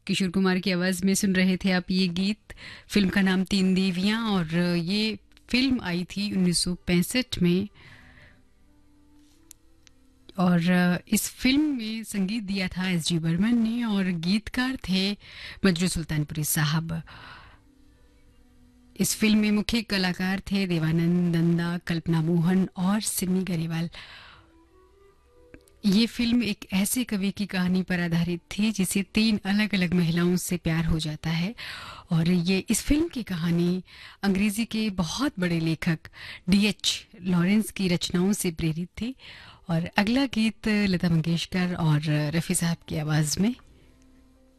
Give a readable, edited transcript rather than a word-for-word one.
किशोर कुमार की आवाज़ में सुन रहे थे आप ये गीत। फिल्म का नाम तीन देवियां और ये फिल्म आई थी 1965 में। और इस फिल्म में संगीत दिया था एस जी बर्मन ने और गीतकार थे मजरू सुल्तानपुरी साहब। इस फिल्म में मुख्य कलाकार थे देवानंद नंदा, कल्पना मोहन और सिमी गरेवाल। ये फिल्म एक ऐसे कवि की कहानी पर आधारित थी जिसे तीन अलग अलग महिलाओं से प्यार हो जाता है। और ये इस फिल्म की कहानी अंग्रेजी के बहुत बड़े लेखक D.H. लॉरेंस की रचनाओं से प्रेरित थी। और अगला गीत लता मंगेशकर और रफ़ी साहब की आवाज़ में।